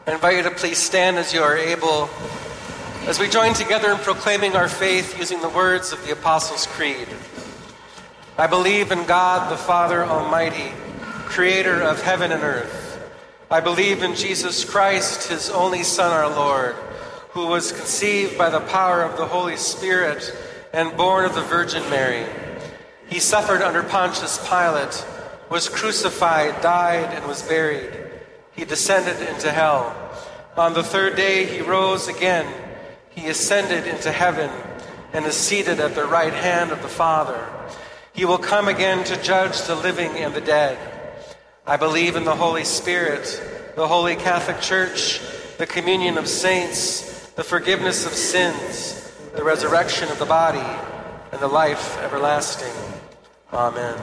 I invite you to please stand as you are able, as we join together in proclaiming our faith using the words of the Apostles' Creed. I believe in God, the Father Almighty, creator of heaven and earth. I believe in Jesus Christ, his only Son, our Lord, who was conceived by the power of the Holy Spirit and born of the Virgin Mary. He suffered under Pontius Pilate, was crucified, died, and was buried. He descended into hell. On the third day he rose again. He ascended into heaven and is seated at the right hand of the Father. He will come again to judge the living and the dead. I believe in the Holy Spirit, the Holy Catholic Church, the communion of saints, the forgiveness of sins, the resurrection of the body, and the life everlasting. Amen.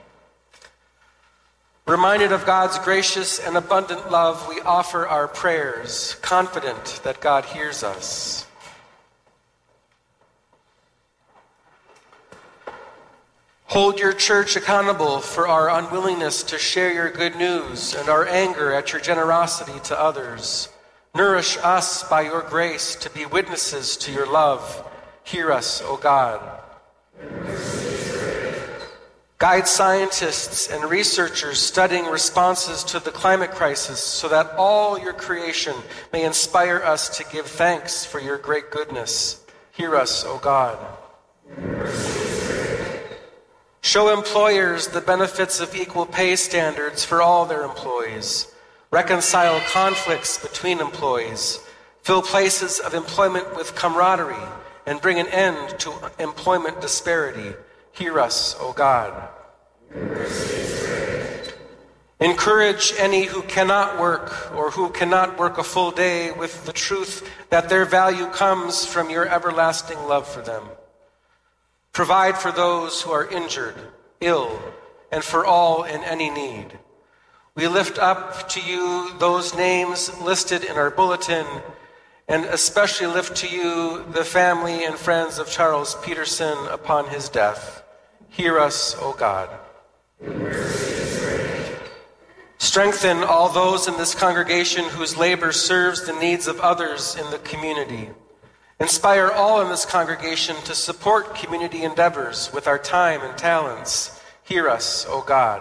Reminded of God's gracious and abundant love, we offer our prayers, confident that God hears us. Hold your church accountable for our unwillingness to share your good news and our anger at your generosity to others. Nourish us by your grace to be witnesses to your love. Hear us, O God. Guide scientists and researchers studying responses to the climate crisis so that all your creation may inspire us to give thanks for your great goodness. Hear us, O God. Show employers the benefits of equal pay standards for all their employees. Reconcile conflicts between employees. Fill places of employment with camaraderie and bring an end to employment disparity. Hear us, O God. Encourage any who cannot work or who cannot work a full day with the truth that their value comes from your everlasting love for them. Provide for those who are injured, ill, and for all in any need. We lift up to you those names listed in our bulletin, and especially lift to you the family and friends of Charles Peterson upon his death. Hear us, O God. Strengthen all those in this congregation whose labor serves the needs of others in the community. Inspire all in this congregation to support community endeavors with our time and talents. Hear us, O God.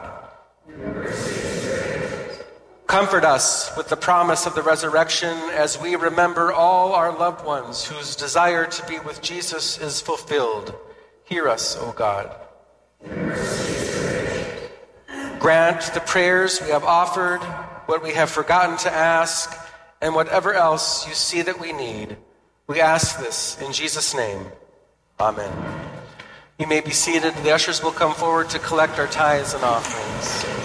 Comfort us with the promise of the resurrection as we remember all our loved ones whose desire to be with Jesus is fulfilled. Hear us, O God. Grant the prayers we have offered, what we have forgotten to ask, and whatever else you see that we need. We ask this in Jesus' name. Amen. You may be seated. The ushers will come forward to collect our tithes and offerings.